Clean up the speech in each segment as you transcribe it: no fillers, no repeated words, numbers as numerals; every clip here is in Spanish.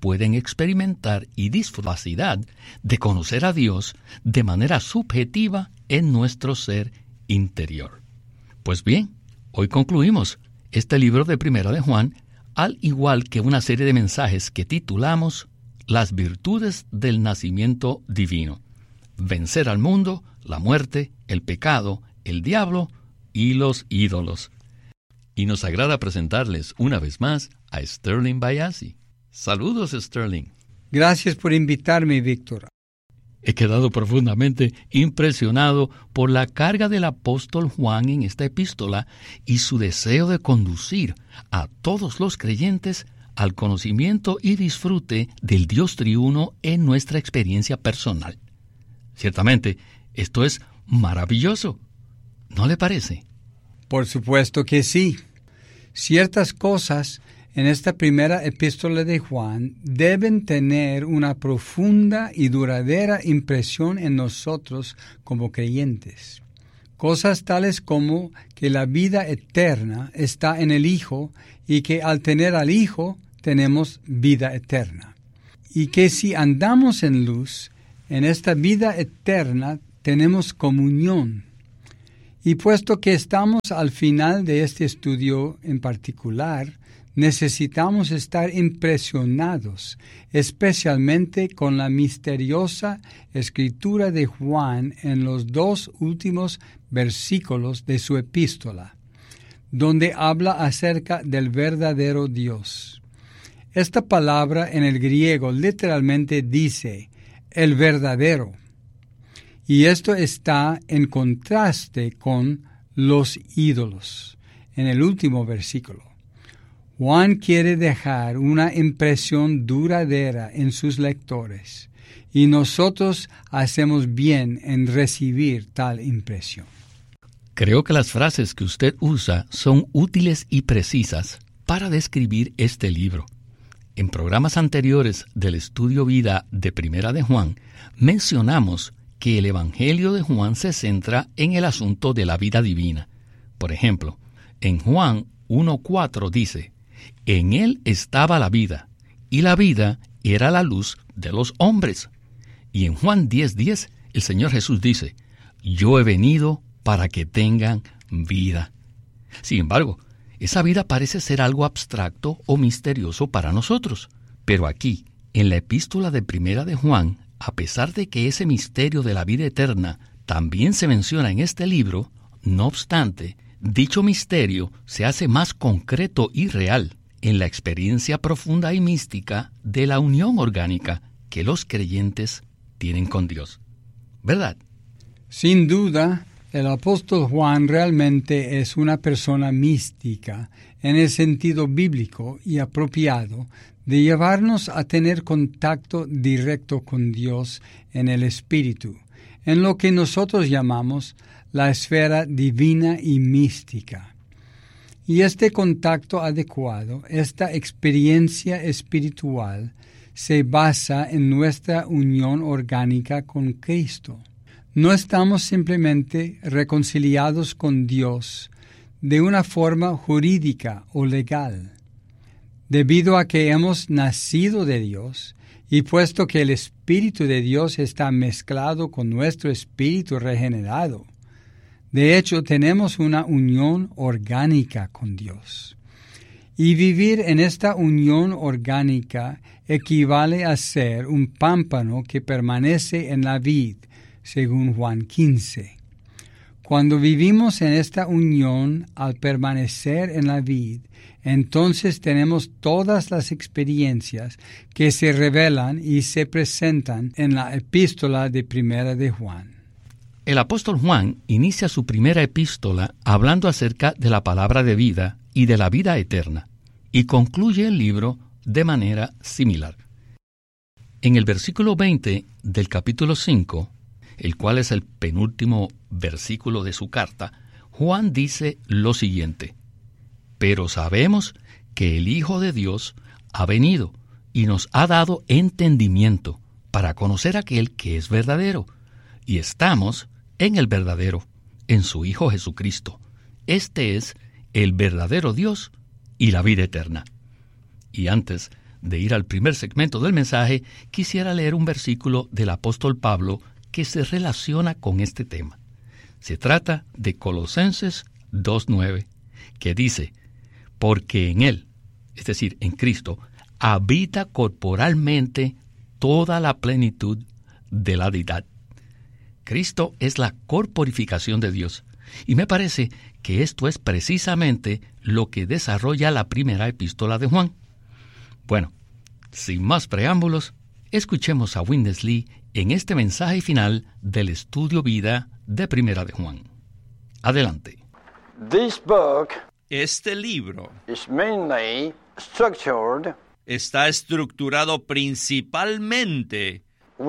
pueden experimentar y disfrutar de conocer a Dios de manera subjetiva en nuestro ser interior. Pues bien, hoy concluimos este libro de Primera de Juan, al igual que una serie de mensajes que titulamos Las virtudes del nacimiento divino. Vencer al mundo, la muerte, el pecado, el diablo y los ídolos. Y nos agrada presentarles una vez más a Sterling Bayasi. Saludos, Sterling. Gracias por invitarme, Víctor. He quedado profundamente impresionado por la carga del apóstol Juan en esta epístola y su deseo de conducir a todos los creyentes al conocimiento y disfrute del Dios triuno en nuestra experiencia personal. Ciertamente, esto es maravilloso, ¿no le parece? Por supuesto que sí. Ciertas cosas en esta primera epístola de Juan deben tener una profunda y duradera impresión en nosotros como creyentes. Cosas tales como que la vida eterna está en el Hijo y que al tener al Hijo tenemos vida eterna. Y que si andamos en luz, en esta vida eterna tenemos comunión. Y puesto que estamos al final de este estudio en particular, necesitamos estar impresionados, especialmente con la misteriosa escritura de Juan en los 2 últimos versículos de su epístola, donde habla acerca del verdadero Dios. Esta palabra en el griego literalmente dice, el verdadero. Y esto está en contraste con los ídolos, en el último versículo. Juan quiere dejar una impresión duradera en sus lectores, y nosotros hacemos bien en recibir tal impresión. Creo que las frases que usted usa son útiles y precisas para describir este libro. En programas anteriores del estudio vida de Primera de Juan, mencionamos que el Evangelio de Juan se centra en el asunto de la vida divina. Por ejemplo, en Juan 1:4 dice, en él estaba la vida, y la vida era la luz de los hombres. Y en Juan 10:10, el Señor Jesús dice, yo he venido para que tengan vida. Sin embargo, esa vida parece ser algo abstracto o misterioso para nosotros. Pero aquí, en la epístola de Primera de Juan, a pesar de que ese misterio de la vida eterna también se menciona en este libro, no obstante, dicho misterio se hace más concreto y real en la experiencia profunda y mística de la unión orgánica que los creyentes tienen con Dios. ¿Verdad? Sin duda, el apóstol Juan realmente es una persona mística en el sentido bíblico y apropiado de llevarnos a tener contacto directo con Dios en el Espíritu, en lo que nosotros llamamos la esfera divina y mística. Y este contacto adecuado, esta experiencia espiritual, se basa en nuestra unión orgánica con Cristo. No estamos simplemente reconciliados con Dios de una forma jurídica o legal. Debido a que hemos nacido de Dios, y puesto que el Espíritu de Dios está mezclado con nuestro espíritu regenerado, de hecho tenemos una unión orgánica con Dios. Y vivir en esta unión orgánica equivale a ser un pámpano que permanece en la vid, según Juan 15. Cuando vivimos en esta unión al permanecer en la vid, entonces tenemos todas las experiencias que se revelan y se presentan en la epístola de Primera de Juan. El apóstol Juan inicia su primera epístola hablando acerca de la palabra de vida y de la vida eterna, y concluye el libro de manera similar. En el versículo 20 del capítulo 5, el cual es el penúltimo versículo de su carta, Juan dice lo siguiente: pero sabemos que el Hijo de Dios ha venido y nos ha dado entendimiento para conocer aquel que es verdadero, y estamos en el verdadero, en su Hijo Jesucristo. Este es el verdadero Dios y la vida eterna. Y antes de ir al primer segmento del mensaje, quisiera leer un versículo del apóstol Pablo que se relaciona con este tema. Se trata de Colosenses 2:9, que dice: porque en Él, es decir, en Cristo, habita corporalmente toda la plenitud de la deidad. Cristo es la corporificación de Dios, y me parece que esto es precisamente lo que desarrolla la primera epístola de Juan. Bueno, sin más preámbulos, escuchemos a Witness Lee en este mensaje final del estudio vida de Primera de Juan. Adelante. Este libro está estructurado principalmente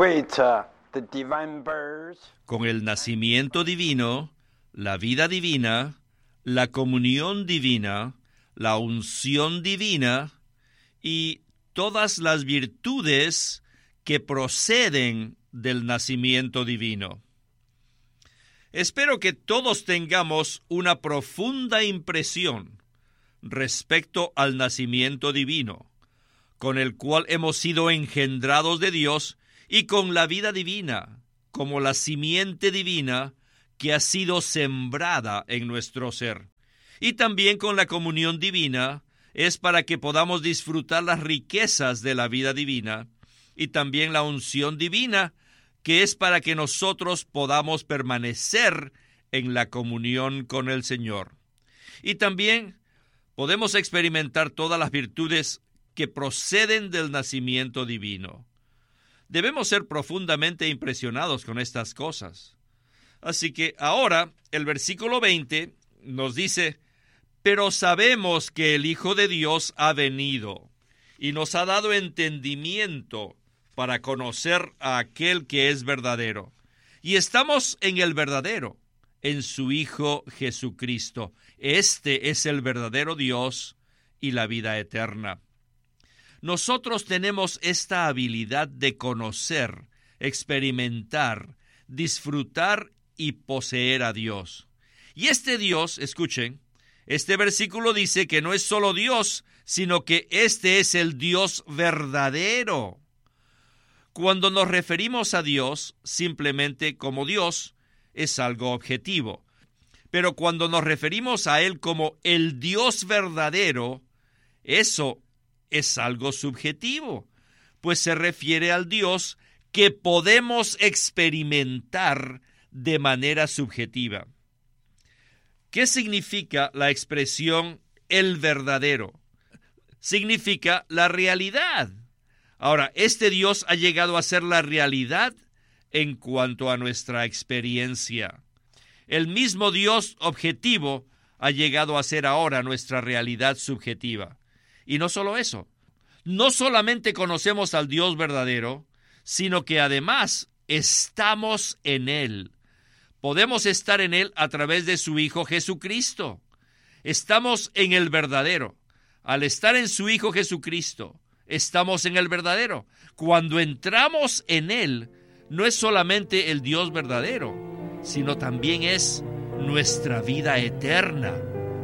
con el nacimiento divino, la vida divina, la comunión divina, la unción divina y todas las virtudes que proceden del nacimiento divino. Espero que todos tengamos una profunda impresión respecto al nacimiento divino, con el cual hemos sido engendrados de Dios, y con la vida divina, como la simiente divina que ha sido sembrada en nuestro ser. Y también con la comunión divina, es para que podamos disfrutar las riquezas de la vida divina, y también la unción divina, que es para que nosotros podamos permanecer en la comunión con el Señor. Y también podemos experimentar todas las virtudes que proceden del nacimiento divino. Debemos ser profundamente impresionados con estas cosas. Así que ahora el versículo 20 nos dice: pero sabemos que el Hijo de Dios ha venido y nos ha dado entendimiento para conocer a aquel que es verdadero. Y estamos en el verdadero, en su Hijo Jesucristo. Este es el verdadero Dios y la vida eterna. Nosotros tenemos esta habilidad de conocer, experimentar, disfrutar y poseer a Dios. Y este Dios, escuchen, este versículo dice que no es solo Dios, sino que este es el Dios verdadero. Cuando nos referimos a Dios simplemente como Dios, es algo objetivo. Pero cuando nos referimos a Él como el Dios verdadero, eso es algo subjetivo, pues se refiere al Dios que podemos experimentar de manera subjetiva. ¿Qué significa la expresión el verdadero? Significa la realidad. Ahora, este Dios ha llegado a ser la realidad en cuanto a nuestra experiencia. El mismo Dios objetivo ha llegado a ser ahora nuestra realidad subjetiva. Y no solo eso, no solamente conocemos al Dios verdadero, sino que además estamos en Él. Podemos estar en Él a través de su Hijo Jesucristo. Estamos en el verdadero. Al estar en su Hijo Jesucristo, estamos en el verdadero. Cuando entramos en Él, no es solamente el Dios verdadero, sino también es nuestra vida eterna.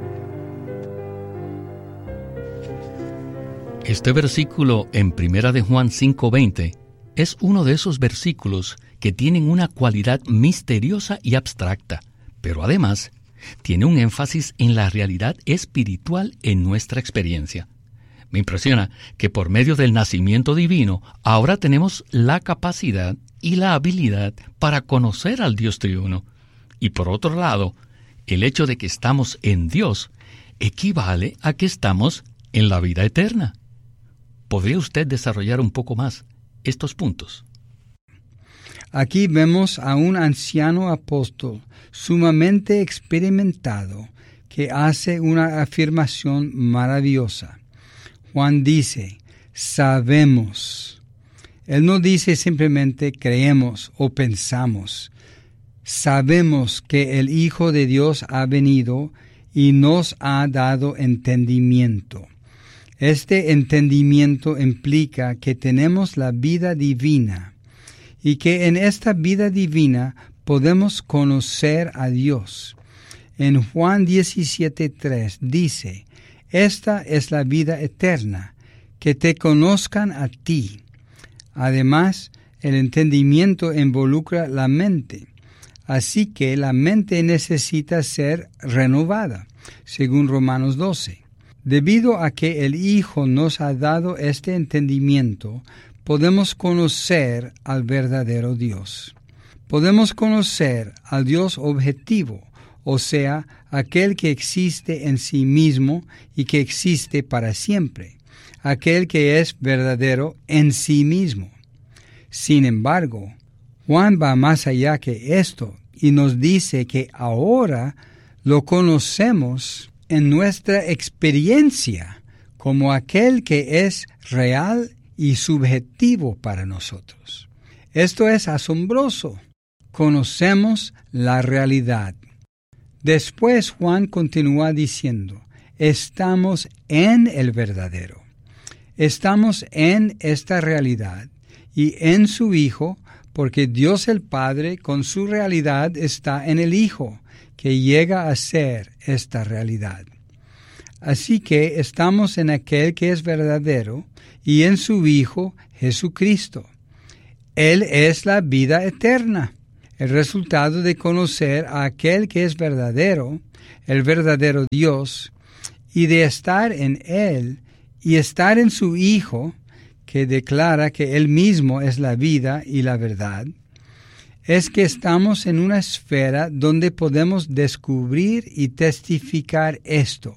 Este versículo en Primera de Juan 5:20 es uno de esos versículos que tienen una cualidad misteriosa y abstracta, pero además tiene un énfasis en la realidad espiritual en nuestra experiencia. Me impresiona que por medio del nacimiento divino ahora tenemos la capacidad y la habilidad para conocer al Dios triuno. Y por otro lado, el hecho de que estamos en Dios equivale a que estamos en la vida eterna. ¿Podría usted desarrollar un poco más estos puntos? Aquí vemos a un anciano apóstol sumamente experimentado que hace una afirmación maravillosa. Juan dice, sabemos. Él no dice simplemente creemos o pensamos. Sabemos que el Hijo de Dios ha venido y nos ha dado entendimiento. Este entendimiento implica que tenemos la vida divina y que en esta vida divina podemos conocer a Dios. En Juan 17:3 dice, esta es la vida eterna, que te conozcan a ti. Además, el entendimiento involucra la mente, así que la mente necesita ser renovada, según Romanos 12. Debido a que el Hijo nos ha dado este entendimiento, podemos conocer al verdadero Dios. Podemos conocer al Dios objetivo, o sea, aquel que existe en sí mismo y que existe para siempre, aquel que es verdadero en sí mismo. Sin embargo, Juan va más allá que esto y nos dice que ahora lo conocemos en nuestra experiencia como aquel que es real y subjetivo para nosotros. Esto es asombroso. Conocemos la realidad. Después Juan continúa diciendo, estamos en el verdadero. Estamos en esta realidad y en su Hijo, porque Dios el Padre con su realidad está en el Hijo, que llega a ser esta realidad. Así que estamos en aquel que es verdadero y en su Hijo Jesucristo. Él es la vida eterna, el resultado de conocer a aquel que es verdadero, el verdadero Dios, y de estar en Él y estar en su Hijo, que declara que Él mismo es la vida y la verdad, es que estamos en una esfera donde podemos descubrir y testificar esto.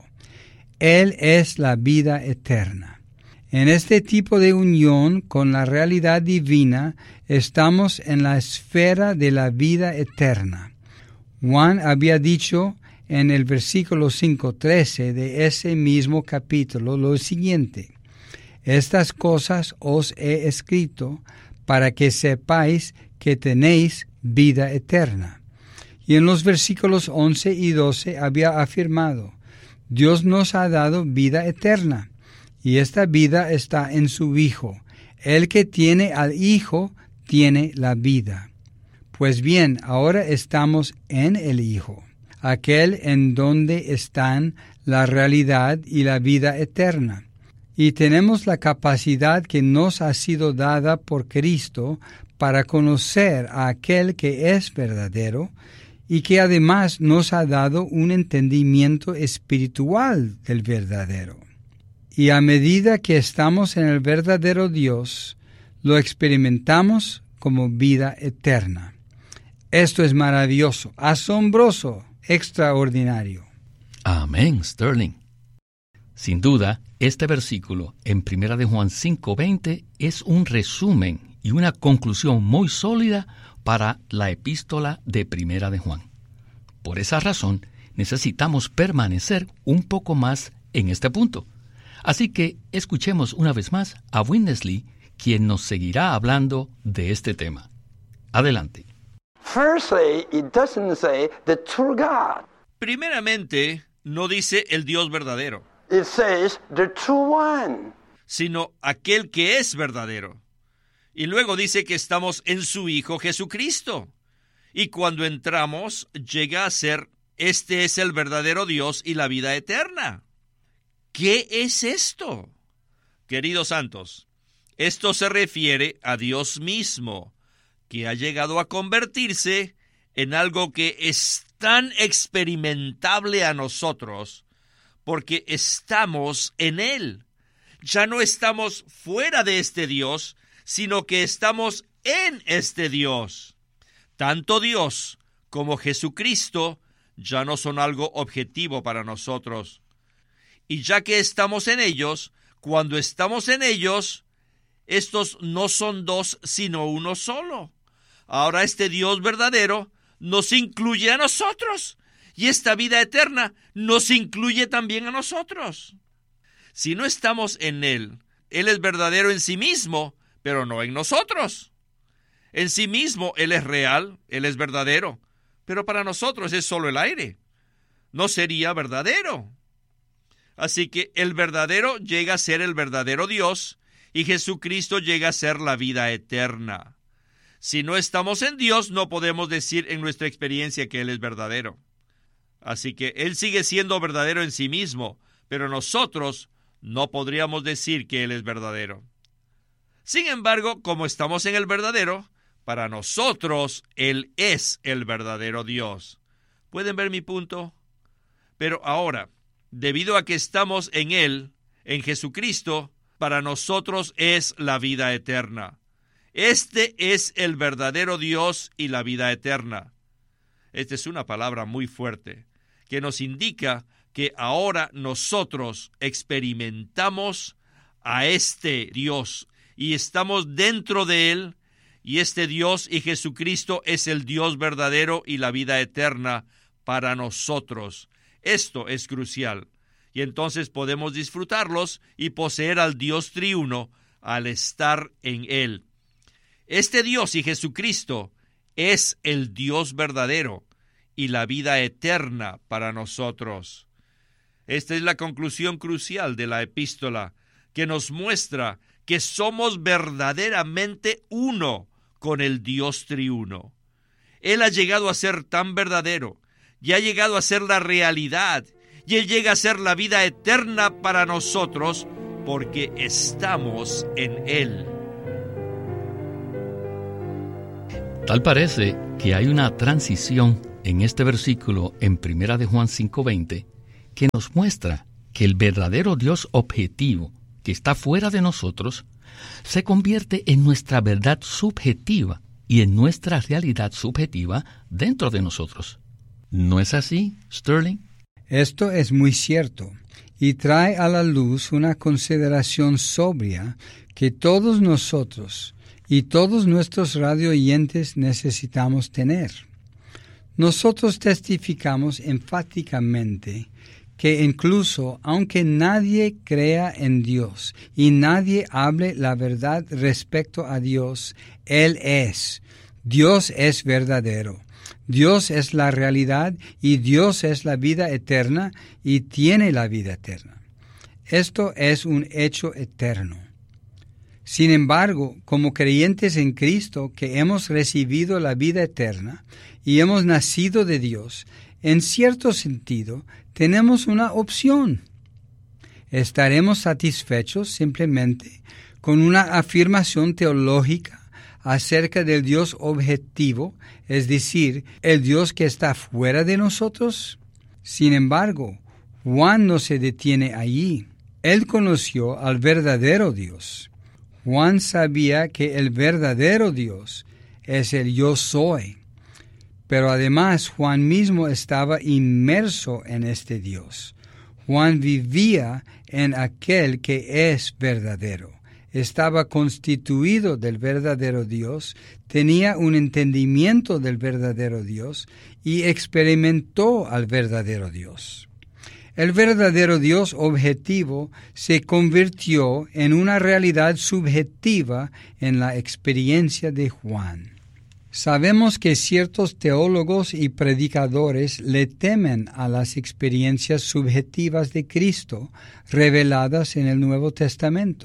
Él es la vida eterna. En este tipo de unión con la realidad divina, estamos en la esfera de la vida eterna. Juan había dicho en el versículo 5:13 de ese mismo capítulo lo siguiente: estas cosas os he escrito para que sepáis que tenéis vida eterna. Y en los versículos 11 y 12 había afirmado: Dios nos ha dado vida eterna, y esta vida está en su Hijo. El que tiene al Hijo tiene la vida. Pues bien, ahora estamos en el Hijo, aquel en donde están la realidad y la vida eterna. Y tenemos la capacidad que nos ha sido dada por Cristo para conocer a aquel que es verdadero y que además nos ha dado un entendimiento espiritual del verdadero. Y a medida que estamos en el verdadero Dios, lo experimentamos como vida eterna. Esto es maravilloso, asombroso, extraordinario. Amén, Sterling. Sin duda, este versículo en 1 de Juan 5:20 es un resumen y una conclusión muy sólida para la epístola de 1 de Juan. Por esa razón, necesitamos permanecer un poco más en este punto. Así que escuchemos una vez más a Winnesley, quien nos seguirá hablando de este tema. Adelante. Firstly, it doesn't say the true God. Primeramente, no dice el Dios verdadero, It says the true one. sino aquel que es verdadero. Y luego dice que estamos en su Hijo Jesucristo. Y cuando entramos, llega a ser, este es el verdadero Dios y la vida eterna. ¿Qué es esto? Queridos santos, esto se refiere a Dios mismo, que ha llegado a convertirse en algo que es tan experimentable a nosotros, porque estamos en Él. Ya no estamos fuera de este Dios, sino que estamos en este Dios. Tanto Dios como Jesucristo ya no son algo objetivo para nosotros. Y ya que estamos en ellos, cuando estamos en ellos, estos no son dos, sino uno solo. Ahora este Dios verdadero nos incluye a nosotros, y esta vida eterna nos incluye también a nosotros. Si no estamos en Él, Él es verdadero en sí mismo, pero no en nosotros. En sí mismo Él es real, Él es verdadero, pero para nosotros es solo el aire. No sería verdadero. Así que el verdadero llega a ser el verdadero Dios, y Jesucristo llega a ser la vida eterna. Si no estamos en Dios, no podemos decir en nuestra experiencia que Él es verdadero. Así que Él sigue siendo verdadero en sí mismo, pero nosotros no podríamos decir que Él es verdadero. Sin embargo, como estamos en el verdadero, para nosotros Él es el verdadero Dios. ¿Pueden ver mi punto? Pero ahora, debido a que estamos en Él, en Jesucristo, para nosotros es la vida eterna. Este es el verdadero Dios y la vida eterna. Esta es una palabra muy fuerte, que nos indica que ahora nosotros experimentamos a este Dios y estamos dentro de Él, y este Dios y Jesucristo es el Dios verdadero y la vida eterna para nosotros. Esto es crucial, y entonces podemos disfrutarlos y poseer al Dios triuno al estar en Él. Este Dios y Jesucristo es el Dios verdadero y la vida eterna para nosotros. Esta es la conclusión crucial de la epístola, que nos muestra que somos verdaderamente uno con el Dios triuno. Él ha llegado a ser tan verdadero, y ha llegado a ser la realidad, y Él llega a ser la vida eterna para nosotros, porque estamos en Él. Tal parece que hay una transición en este versículo en 1 de Juan 5:20 que nos muestra que el verdadero Dios objetivo que está fuera de nosotros se convierte en nuestra verdad subjetiva y en nuestra realidad subjetiva dentro de nosotros. ¿No es así, Sterling? Esto es muy cierto y trae a la luz una consideración sobria que todos nosotros y todos nuestros radioyentes necesitamos tener. Nosotros testificamos enfáticamente que incluso aunque nadie crea en Dios y nadie hable la verdad respecto a Dios, Él es. Dios es verdadero. Dios es la realidad y Dios es la vida eterna y tiene la vida eterna. Esto es un hecho eterno. Sin embargo, como creyentes en Cristo que hemos recibido la vida eterna y hemos nacido de Dios, en cierto sentido, tenemos una opción. ¿Estaremos satisfechos simplemente con una afirmación teológica acerca del Dios objetivo, es decir, el Dios que está fuera de nosotros? Sin embargo, Juan no se detiene allí. Él conoció al verdadero Dios. Juan sabía que el verdadero Dios es el yo soy. Pero además Juan mismo estaba inmerso en este Dios. Juan vivía en aquel que es verdadero. Estaba constituido del verdadero Dios, tenía un entendimiento del verdadero Dios y experimentó al verdadero Dios. El verdadero Dios objetivo se convirtió en una realidad subjetiva en la experiencia de Juan. Sabemos que ciertos teólogos y predicadores le temen a las experiencias subjetivas de Cristo reveladas en el Nuevo Testamento.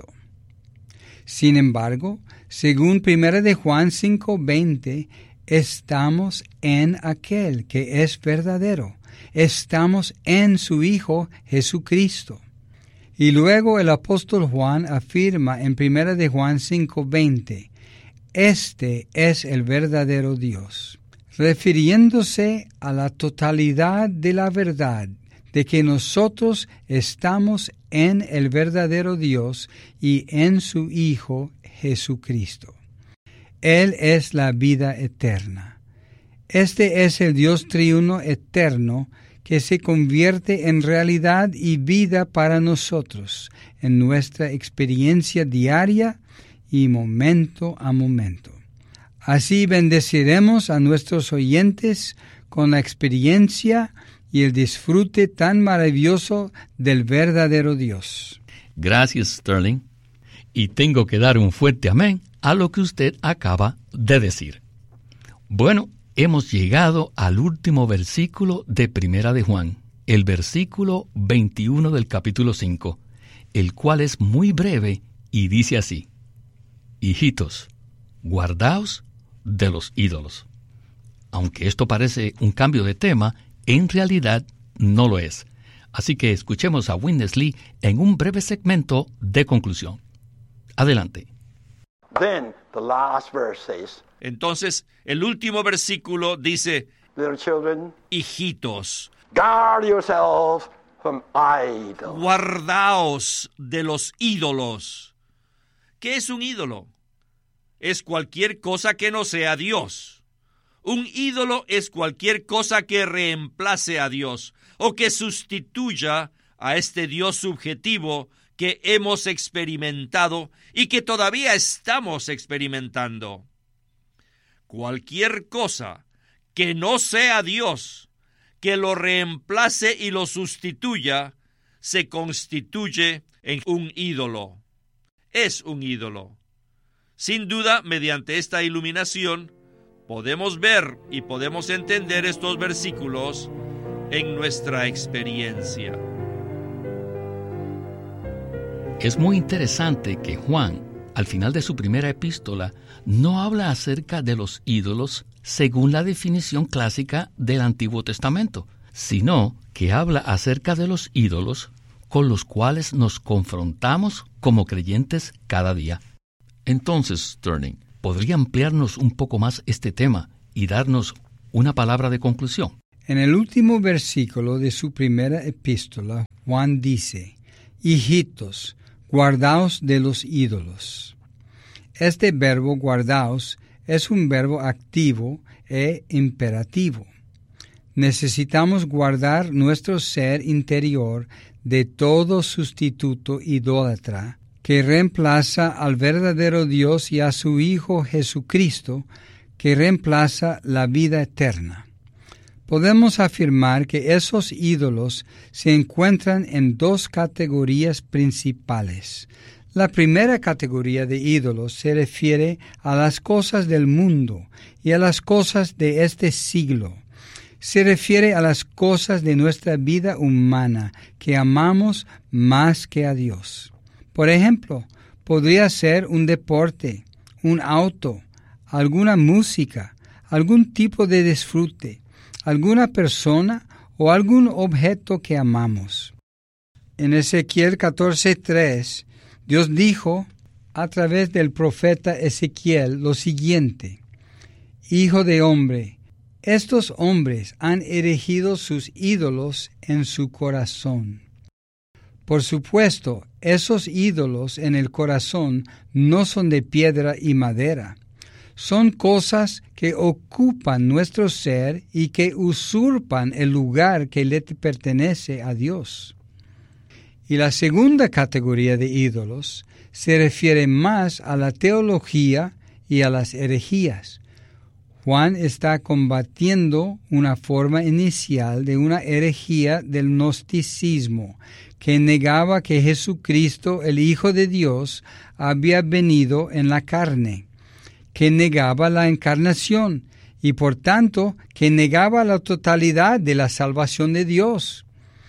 Sin embargo, según 1 de Juan 5:20, estamos en aquel que es verdadero. Estamos en su Hijo Jesucristo. Y luego el apóstol Juan afirma en 1 de Juan 5:20, este es el verdadero Dios, refiriéndose a la totalidad de la verdad de que nosotros estamos en el verdadero Dios y en su Hijo Jesucristo. Él es la vida eterna. Este es el Dios triuno eterno que se convierte en realidad y vida para nosotros en nuestra experiencia diaria y momento a momento. Así bendeciremos a nuestros oyentes con la experiencia y el disfrute tan maravilloso del verdadero Dios. Gracias, Sterling. Y tengo que dar un fuerte amén a lo que usted acaba de decir. Bueno, hemos llegado al último versículo de 1 de Juan, el versículo 21 del capítulo 5, el cual es muy breve y dice así: Hijitos, guardaos de los ídolos. Aunque esto parece un cambio de tema, en realidad no lo es. Así que escuchemos a Witness Lee en un breve segmento de conclusión. Adelante. Then the last verse says, Entonces, el último versículo dice, little children, hijitos, guard yourselves from idols. guardaos de los ídolos. ¿Qué es un ídolo? Es cualquier cosa que no sea Dios. Un ídolo es cualquier cosa que reemplace a Dios o que sustituya a este Dios subjetivo que hemos experimentado y que todavía estamos experimentando. Cualquier cosa que no sea Dios, que lo reemplace y lo sustituya, se constituye en un ídolo. Es un ídolo. Sin duda, mediante esta iluminación, podemos ver y podemos entender estos versículos en nuestra experiencia. Es muy interesante que Juan, al final de su primera epístola, no habla acerca de los ídolos según la definición clásica del Antiguo Testamento, sino que habla acerca de los ídolos con los cuales nos confrontamos como creyentes cada día. Entonces, Sterling, ¿podría ampliarnos un poco más este tema y darnos una palabra de conclusión? En el último versículo de su primera epístola, Juan dice, hijitos, guardaos de los ídolos. Este verbo guardaos es un verbo activo e imperativo. Necesitamos guardar nuestro ser interior de todo sustituto idólatra que reemplaza al verdadero Dios y a su Hijo Jesucristo, que reemplaza la vida eterna. Podemos afirmar que esos ídolos se encuentran en dos categorías principales. La primera categoría de ídolos se refiere a las cosas del mundo y a las cosas de este siglo. Se refiere a las cosas de nuestra vida humana que amamos más que a Dios. Por ejemplo, podría ser un deporte, un auto, alguna música, algún tipo de disfrute, alguna persona o algún objeto que amamos. En Ezequiel 14:3, Dios dijo a través del profeta Ezequiel lo siguiente: Hijo de hombre, estos hombres han erigido sus ídolos en su corazón. Por supuesto, esos ídolos en el corazón no son de piedra y madera. Son cosas que ocupan nuestro ser y que usurpan el lugar que le pertenece a Dios. Y la segunda categoría de ídolos se refiere más a la teología y a las herejías. Juan está combatiendo una forma inicial de una herejía del gnosticismo que negaba que Jesucristo, el Hijo de Dios, había venido en la carne, que negaba la encarnación y por tanto que negaba la totalidad de la salvación de Dios.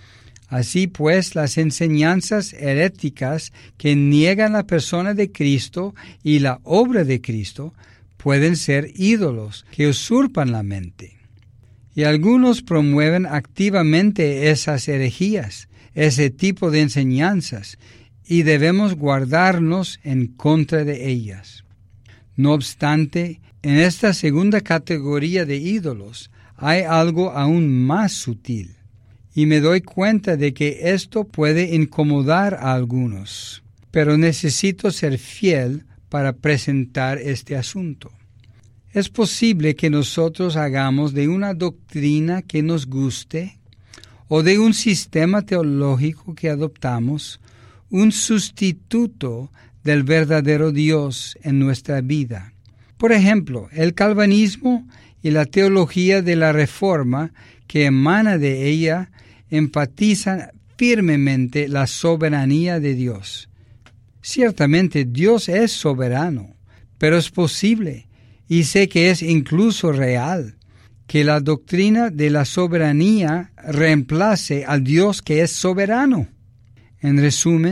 Así pues, las enseñanzas heréticas que niegan la persona de Cristo y la obra de Cristo pueden ser ídolos que usurpan la mente. Y algunos promueven activamente esas herejías, ese tipo de enseñanzas, y debemos guardarnos en contra de ellas. No obstante, en esta segunda categoría de ídolos hay algo aún más sutil, y me doy cuenta de que esto puede incomodar a algunos, pero necesito ser fiel para presentar este asunto. Es posible que nosotros hagamos de una doctrina que nos guste o de un sistema teológico que adoptamos un sustituto del verdadero Dios en nuestra vida. Por ejemplo, el calvinismo y la teología de la Reforma que emana de ella enfatizan firmemente la soberanía de Dios. Ciertamente Dios es soberano, pero es posible, y sé que es incluso real, que la doctrina de la soberanía reemplace al Dios que es soberano. En resumen,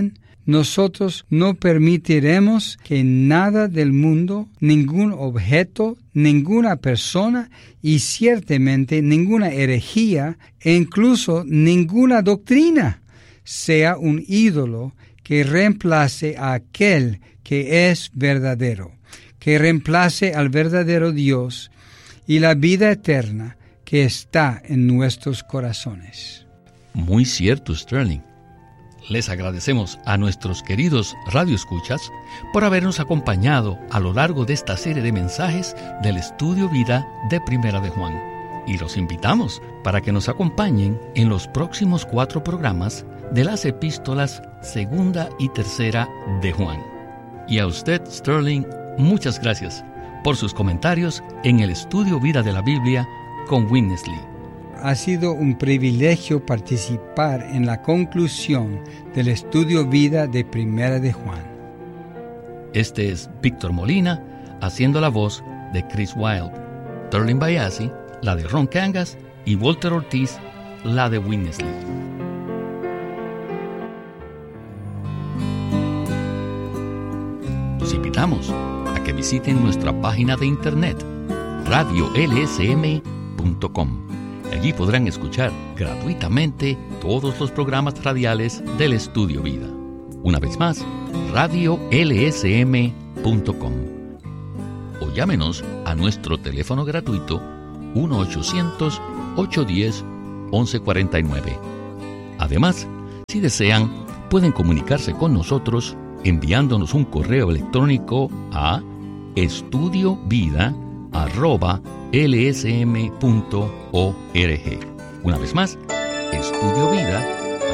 nosotros no permitiremos que nada del mundo, ningún objeto, ninguna persona y ciertamente ninguna herejía e incluso ninguna doctrina sea un ídolo que reemplace a aquel que es verdadero, que reemplace al verdadero Dios y la vida eterna que está en nuestros corazones. Muy cierto, Sterling. Les agradecemos a nuestros queridos radioescuchas por habernos acompañado a lo largo de esta serie de mensajes del Estudio Vida de Primera de Juan. Y los invitamos para que nos acompañen en los próximos 4 programas de las epístolas 2 y 3 de Juan. Y a usted, Sterling, muchas gracias por sus comentarios en el Estudio Vida de la Biblia con Witness Lee. Ha sido un privilegio participar en la conclusión del Estudio Vida de Primera de Juan. Este es Víctor Molina, haciendo la voz de Chris Wilde, Sterling Bayasi, la de Ron Cangas, y Walter Ortiz, la de Witness Lee. Los invitamos a que visiten nuestra página de internet, radiolsm.com. Allí podrán escuchar gratuitamente todos los programas radiales del Estudio Vida. Una vez más, radiolsm.com. O llámenos a nuestro teléfono gratuito 1-800-810-1149. Además, si desean, pueden comunicarse con nosotros enviándonos un correo electrónico a estudiovida@lsm.org. Una vez más, estudiovida@lsm.org.